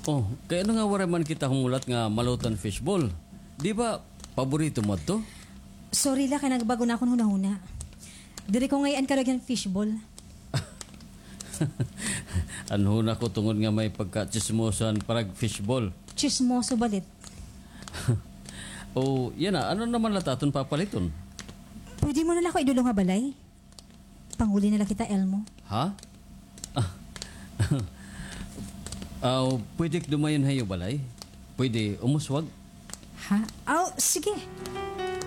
Oh, kaya nga wala man kita humulat nga malutan fishball. Di ba, paborito mo to? Sorry la, kay nagbago na akong hunahuna. Diri ko ngayon karagyan fishball. Anhuna ko tungod nga may pagka-chismosan parag fishball. Chismoso balit. Oh, yan na. Ano naman nataton papaliton? Pwede mo na lang ako idulong nga balay. Panguli na lang kita, Elmo. Ha? Pwede dumayon hayo balay? Pwede umuswag? Ha? Sige.